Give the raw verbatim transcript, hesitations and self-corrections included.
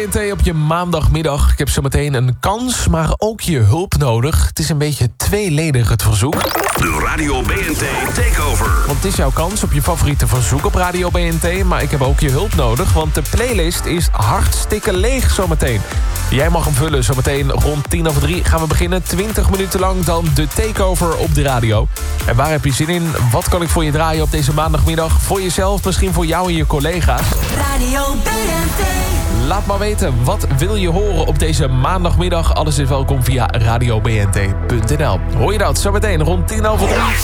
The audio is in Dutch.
B N T op je maandagmiddag. Ik heb zo meteen een kans, maar ook je hulp nodig. Het is een beetje tweeledig het verzoek. De Radio B N T Takeover. Want het is jouw kans op je favoriete verzoek op Radio B N T. Maar ik heb ook je hulp nodig, want de playlist is hartstikke leeg zometeen. Jij mag hem vullen. Zometeen rond tien over drie gaan we beginnen. twintig minuten lang dan de Takeover op de radio. En waar heb je zin in? Wat kan ik voor je draaien op deze maandagmiddag? Voor jezelf, misschien voor jou en je collega's. Radio B N T. Laat maar weten, wat wil je horen op deze maandagmiddag? Alles is welkom via radio b n t punt n l. Hoor je dat? Zometeen rond tien over drie.